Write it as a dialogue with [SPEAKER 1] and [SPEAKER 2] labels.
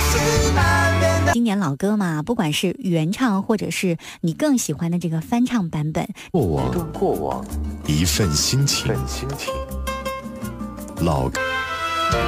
[SPEAKER 1] 经典老歌嘛，不管是原唱或者是你更喜欢的这个翻唱版本，
[SPEAKER 2] 过往，一份心情，老歌。